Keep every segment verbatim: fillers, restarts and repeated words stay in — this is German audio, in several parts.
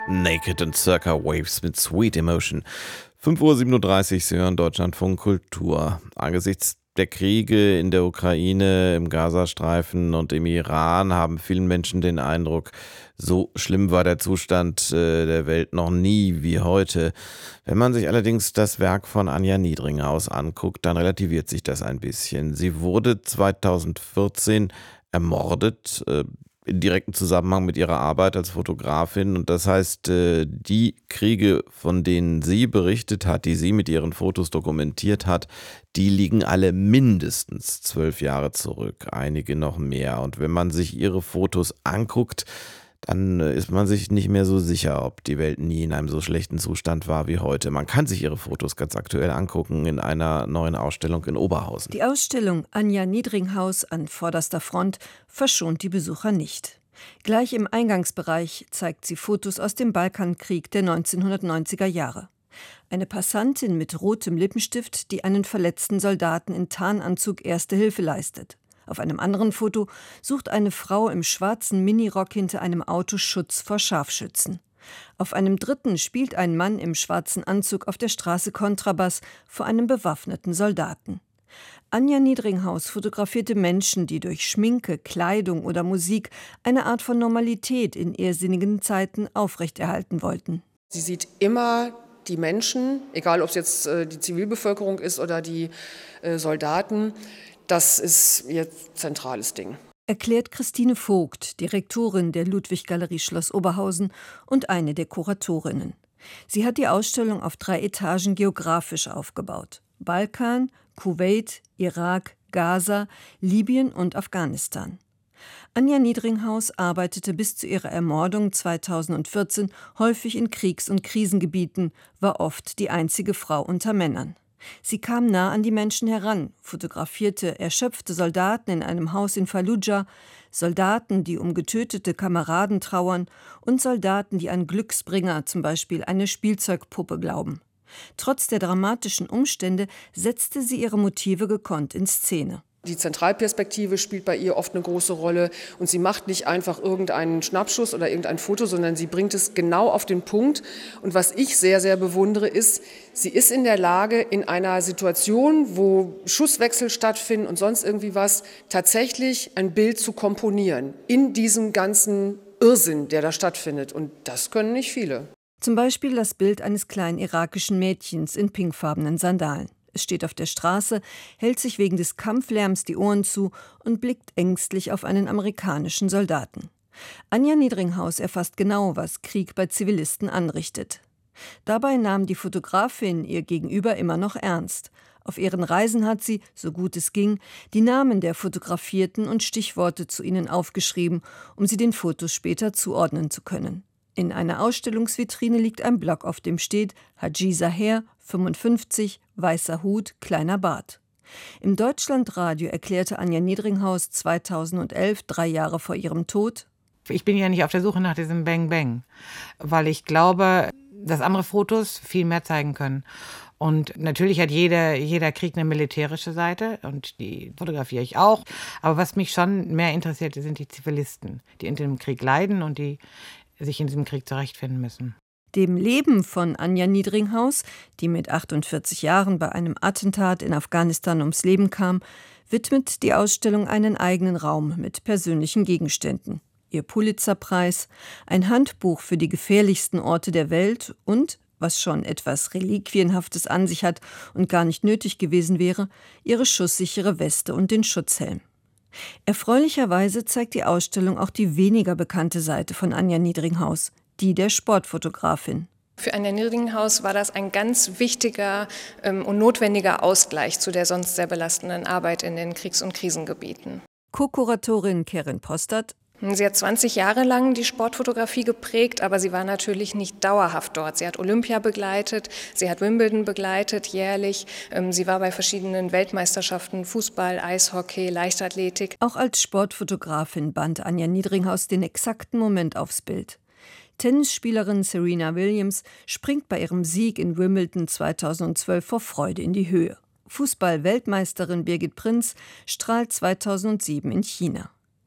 Naked and Circa Waves mit Sweet Emotion. fünf Uhr siebenunddreißig, Sie hören Deutschlandfunk Kultur. Angesichts der Kriege in der Ukraine, im Gazastreifen und im Iran haben vielen Menschen den Eindruck, so schlimm war der Zustand äh, der Welt noch nie wie heute. Wenn man sich allerdings das Werk von Anja Niedringhaus anguckt, dann relativiert sich das ein bisschen. Sie wurde zweitausendvierzehn ermordet, äh, in direktem Zusammenhang mit ihrer Arbeit als Fotografin. Und das heißt, die Kriege, von denen sie berichtet hat, die sie mit ihren Fotos dokumentiert hat, die liegen alle mindestens zwölf Jahre zurück, einige noch mehr. Und wenn man sich ihre Fotos anguckt, dann ist man sich nicht mehr so sicher, ob die Welt nie in einem so schlechten Zustand war wie heute. Man kann sich ihre Fotos ganz aktuell angucken in einer neuen Ausstellung in Oberhausen. Die Ausstellung Anja Niedringhaus an vorderster Front verschont die Besucher nicht. Gleich im Eingangsbereich zeigt sie Fotos aus dem Balkankrieg der neunzehnhundertneunziger Jahre. Eine Passantin mit rotem Lippenstift, die einen verletzten Soldaten in Tarnanzug Erste Hilfe leistet. Auf einem anderen Foto sucht eine Frau im schwarzen Minirock hinter einem Auto Schutz vor Scharfschützen. Auf einem dritten spielt ein Mann im schwarzen Anzug auf der Straße Kontrabass vor einem bewaffneten Soldaten. Anja Niedringhaus fotografierte Menschen, die durch Schminke, Kleidung oder Musik eine Art von Normalität in irrsinnigen Zeiten aufrechterhalten wollten. Sie sieht immer die Menschen, egal ob es jetzt äh, die Zivilbevölkerung ist oder die äh, Soldaten. Das ist ihr zentrales Ding. Erklärt Christine Vogt, Direktorin der Ludwig-Galerie Schloss Oberhausen und eine der Kuratorinnen. Sie hat die Ausstellung auf drei Etagen geografisch aufgebaut. Balkan, Kuwait, Irak, Gaza, Libyen und Afghanistan. Anja Niedringhaus arbeitete bis zu ihrer Ermordung zweitausendvierzehn häufig in Kriegs- und Krisengebieten, war oft die einzige Frau unter Männern. Sie kam nah an die Menschen heran, fotografierte erschöpfte Soldaten in einem Haus in Fallujah, Soldaten, die um getötete Kameraden trauern und Soldaten, die an Glücksbringer, zum Beispiel eine Spielzeugpuppe, glauben. Trotz der dramatischen Umstände setzte sie ihre Motive gekonnt in Szene. Die Zentralperspektive spielt bei ihr oft eine große Rolle und sie macht nicht einfach irgendeinen Schnappschuss oder irgendein Foto, sondern sie bringt es genau auf den Punkt. Und was ich sehr, sehr bewundere, ist, sie ist in der Lage, in einer Situation, wo Schusswechsel stattfinden und sonst irgendwie was, tatsächlich ein Bild zu komponieren in diesem ganzen Irrsinn, der da stattfindet. Und das können nicht viele. Zum Beispiel das Bild eines kleinen irakischen Mädchens in pinkfarbenen Sandalen. Es steht auf der Straße, hält sich wegen des Kampflärms die Ohren zu und blickt ängstlich auf einen amerikanischen Soldaten. Anja Niedringhaus erfasst genau, was Krieg bei Zivilisten anrichtet. Dabei nahm die Fotografin ihr Gegenüber immer noch ernst. Auf ihren Reisen hat sie, so gut es ging, die Namen der Fotografierten und Stichworte zu ihnen aufgeschrieben, um sie den Fotos später zuordnen zu können. In einer Ausstellungsvitrine liegt ein Block, auf dem steht Haji Saher, fünfundfünfzig, weißer Hut, kleiner Bart. Im Deutschlandradio erklärte Anja Niedringhaus zweitausendelf, drei Jahre vor ihrem Tod: Ich bin ja nicht auf der Suche nach diesem Bang Bang, weil ich glaube, dass andere Fotos viel mehr zeigen können. Und natürlich hat jeder, jeder Krieg eine militärische Seite und die fotografiere ich auch. Aber was mich schon mehr interessiert, sind die Zivilisten, die in dem Krieg leiden und die sich in diesem Krieg zurechtfinden müssen. Dem Leben von Anja Niedringhaus, die mit achtundvierzig Jahren bei einem Attentat in Afghanistan ums Leben kam, widmet die Ausstellung einen eigenen Raum mit persönlichen Gegenständen. Ihr Pulitzerpreis, ein Handbuch für die gefährlichsten Orte der Welt und, was schon etwas Reliquienhaftes an sich hat und gar nicht nötig gewesen wäre, ihre schusssichere Weste und den Schutzhelm. Erfreulicherweise zeigt die Ausstellung auch die weniger bekannte Seite von Anja Niedringhaus, die der Sportfotografin. Für Anja Niedringhaus war das ein ganz wichtiger ähm, und notwendiger Ausgleich zu der sonst sehr belastenden Arbeit in den Kriegs- und Krisengebieten. Co-Kuratorin Karin Postert: Sie hat zwanzig Jahre lang die Sportfotografie geprägt, aber sie war natürlich nicht dauerhaft dort. Sie hat Olympia begleitet, sie hat Wimbledon begleitet jährlich. Sie war bei verschiedenen Weltmeisterschaften, Fußball, Eishockey, Leichtathletik. Auch als Sportfotografin band Anja Niedringhaus den exakten Moment aufs Bild. Tennisspielerin Serena Williams springt bei ihrem Sieg in Wimbledon zweitausendzwölf vor Freude in die Höhe. Fußball-Weltmeisterin Birgit Prinz strahlt zweitausendsieben in China.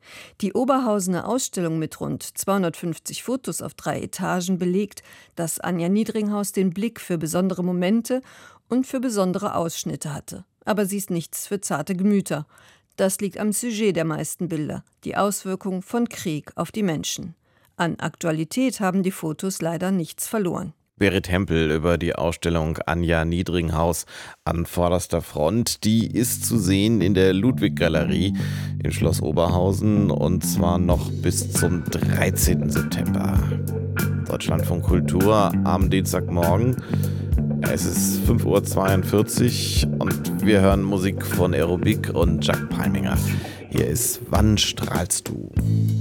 Die Oberhausener Ausstellung mit rund zweihundertfünfzig Fotos auf drei Etagen belegt, dass Anja Niedringhaus den Blick für besondere Momente und für besondere Ausschnitte hatte. Aber sie ist nichts für zarte Gemüter. Das liegt am Sujet der meisten Bilder, die Auswirkung von Krieg auf die Menschen. An Aktualität haben die Fotos leider nichts verloren. Berit Hempel über die Ausstellung Anja Niedringhaus an vorderster Front. Die ist zu sehen in der Ludwig-Galerie in Schloss Oberhausen und zwar noch bis zum dreizehnten September. Deutschlandfunk Kultur am Dienstagmorgen. Es ist fünf Uhr zweiundvierzig und wir hören Musik von Aerobik und Jack Peiminger. Hier ist Wann strahlst du?